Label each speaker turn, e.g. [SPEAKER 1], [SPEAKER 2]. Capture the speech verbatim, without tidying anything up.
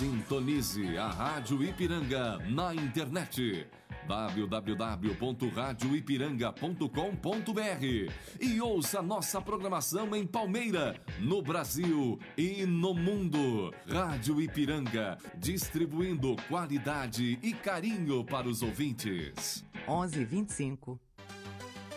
[SPEAKER 1] Sintonize a Rádio Ipiranga na internet w w w ponto rádio ipiranga ponto com ponto b r e ouça nossa programação em Palmeira, no Brasil e no mundo. Rádio Ipiranga, distribuindo qualidade e carinho para os ouvintes.
[SPEAKER 2] onze e vinte e cinco